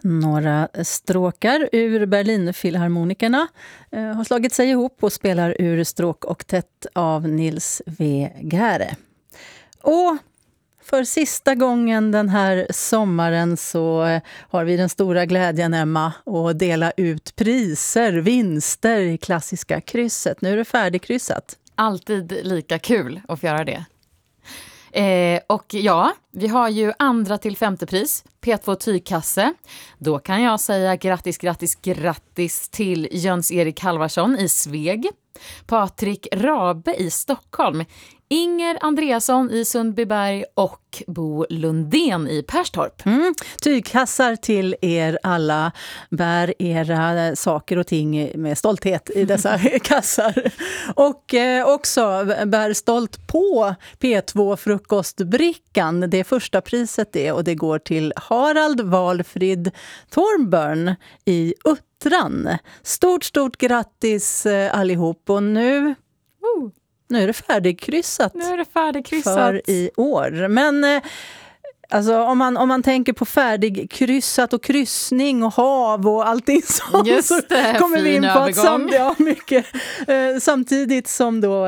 Några stråkar ur Berlinfilharmonikerna har slagit sig ihop och spelar ur stråkoktet av Nils W. Gähre. Och för sista gången den här sommaren så har vi den stora glädjen, Emma, att dela ut priser, vinster i klassiska krysset. Nu är det färdigkryssat. Alltid lika kul att få göra det. Och ja, vi har ju 2:a till 5:e pris, P2 tygkasse. Då kan jag säga grattis till Jöns-Erik Halvarsson i Sveg, Patrik Rabe i Stockholm, Inger Andreasson i Sundbyberg och Bo Lundén i Perstorp. Tygkassar till er alla. Bär era saker och ting med stolthet i dessa kassar. Och också bär stolt på P2-frukostbrickan. Det är första priset det, och det går till Harald Valfrid Thornburn i Uttran. Stort grattis allihop, och nu är det färdigkryssat. För i år. Men alltså, om man tänker på färdigkryssat och kryssning och hav och allting sånt, just så det, kommer vi in på att mycket, samtidigt som då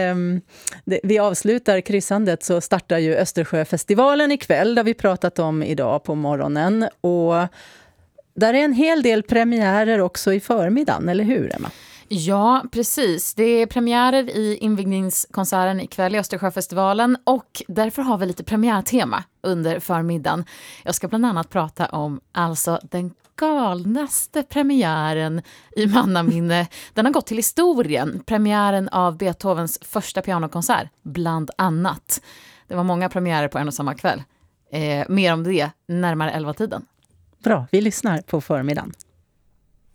vi avslutar kryssandet så startar ju Östersjöfestivalen ikväll, där vi pratat om idag på morgonen, och där är en hel del premiärer också i förmiddagen, eller hur, Emma? Ja, precis. Det är premiärer i invigningskonserten ikväll i Östersjöfestivalen, och därför har vi lite premiärtema under förmiddagen. Jag ska bland annat prata om den galnaste premiären i mannaminne. Den har gått till historien. Premiären av Beethovens första pianokonsert, bland annat. Det var många premiärer på en och samma kväll. Mer om det närmare 11-tiden. Bra, vi lyssnar på förmiddagen.